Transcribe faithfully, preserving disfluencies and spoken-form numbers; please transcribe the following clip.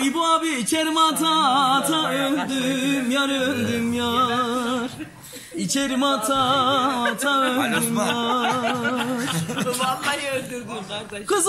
İbo abi içerim ata ata öldüm yar öldüm yar. İçerim ata ata öldüm yar. Vallahi öldürdün kardeş. Kız